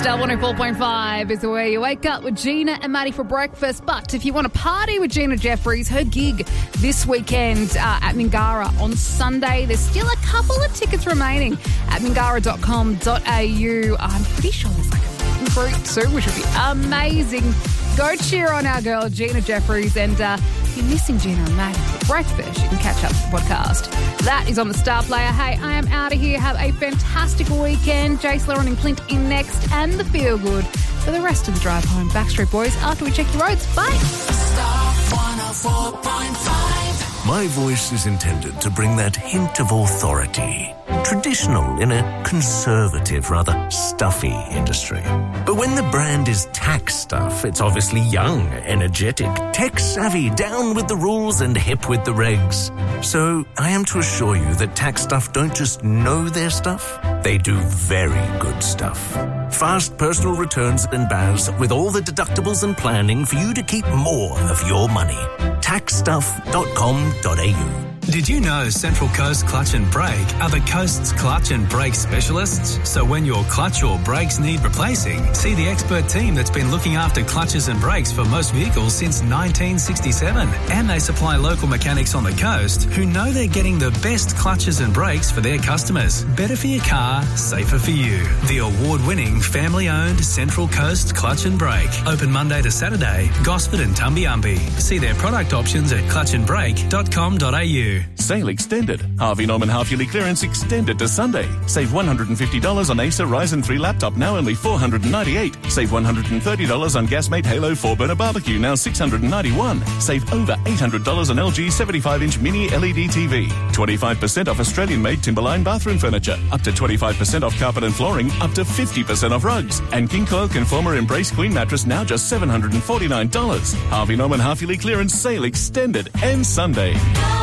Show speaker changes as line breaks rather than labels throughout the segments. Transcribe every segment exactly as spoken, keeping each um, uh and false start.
Star one oh four point five is where you wake up with Gina and Maddie for breakfast. But if you want to party with Gina Jeffries, her gig this weekend uh, at Mingara on Sunday, there's still a couple of tickets remaining at mingara dot com dot a u. I'm pretty sure there's like a fruit too, which would be amazing. Go cheer on our girl, Gina Jeffries. And uh, if you're missing Gina and Maddie for breakfast, you can catch up with the podcast. That is on the Star Player. Hey, I am out of here. Have a fantastic weekend. Jace, Lauren and Clint in next, and the Feel Good for the rest of the drive home. Backstreet Boys after we check the roads. Bye.
Star one oh four point five.
My voice is intended to bring that hint of authority. Traditional in a conservative, rather stuffy industry. But when the brand is tax stuff, it's obviously young, energetic, tech-savvy, down with the rules and hip with the regs. So I am to assure you that tax stuff don't just know their stuff, they do very good stuff. Fast personal returns and B A S with all the deductibles and planning for you to keep more of your money. tax stuff dot com dot a u.
Did you know Central Coast Clutch and Brake are the coast's clutch and brake specialists? So when your clutch or brakes need replacing, see the expert team that's been looking after clutches and brakes for most vehicles since nineteen sixty-seven. And they supply local mechanics on the coast who know they're getting the best clutches and brakes for their customers. Better for your car, safer for you. The award-winning, family-owned Central Coast Clutch and Brake. Open Monday to Saturday, Gosford and Tumbiumbi. See their product options at clutch and brake dot com dot a u.
Sale extended. Harvey Norman half-yearly clearance extended to Sunday. Save one hundred fifty dollars on Acer Ryzen three laptop, now only four hundred ninety-eight dollars. Save one hundred thirty dollars on Gasmate Halo four-burner barbecue, now six hundred ninety-one dollars. Save over eight hundred dollars on L G seventy-five inch mini L E D T V. twenty-five percent off Australian-made Timberline bathroom furniture. Up to twenty-five percent off carpet and flooring. Up to fifty percent off rugs. And King Coil Conformer Embrace Queen mattress, now just seven hundred forty-nine dollars. Harvey Norman half-yearly clearance sale extended. Ends Sunday.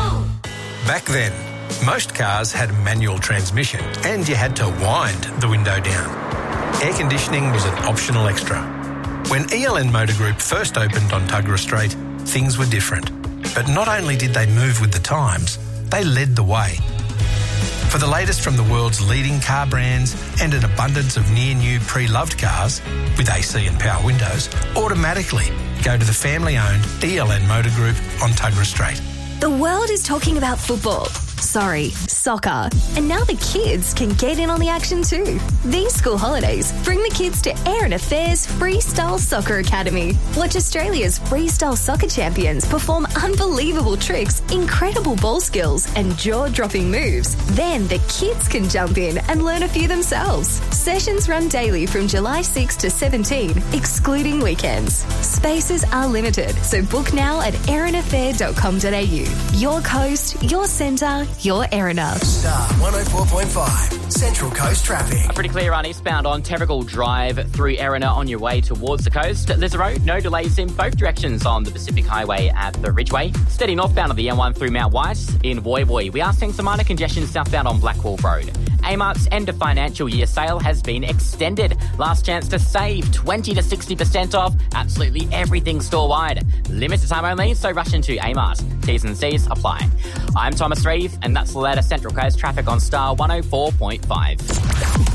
Back then, most cars had a manual transmission and you had to wind the window down. Air conditioning was an optional extra. When E L N Motor Group first opened on Tuggerah Street, things were different. But not only did they move with the times, they led the way. For the latest from the world's leading car brands and an abundance of near-new pre-loved cars with A C and power windows, automatically go to the family-owned E L N Motor Group on Tuggerah Street.
The world is talking about football. Sorry, soccer. And now the kids can get in on the action too. These school holidays, bring the kids to Erin Affairs Freestyle Soccer Academy. Watch Australia's freestyle soccer champions perform unbelievable tricks, incredible ball skills and jaw-dropping moves. Then the kids can jump in and learn a few themselves. Sessions run daily from July sixth to seventeenth, excluding weekends. Spaces are limited, so book now at erin affair dot com dot a u. Your coast, your centre, your Erina.
Star one oh four point five. Central Coast traffic.
Pretty clear on eastbound on Terrigal Drive through Erina on your way towards the coast. There's a road, no delays in both directions on the Pacific Highway at the Ridgeway. Steady northbound on the M one through Mount White in Woy Woy. We are seeing some minor congestion southbound on Blackwall Road. Amart's end of financial year sale has been extended. Last chance to save twenty to sixty percent off absolutely everything store-wide. Limited time only, so rush into Amart. T's and C's apply. I'm Thomas Reeve, and that's the latest Central Coast traffic on Star one oh four point five.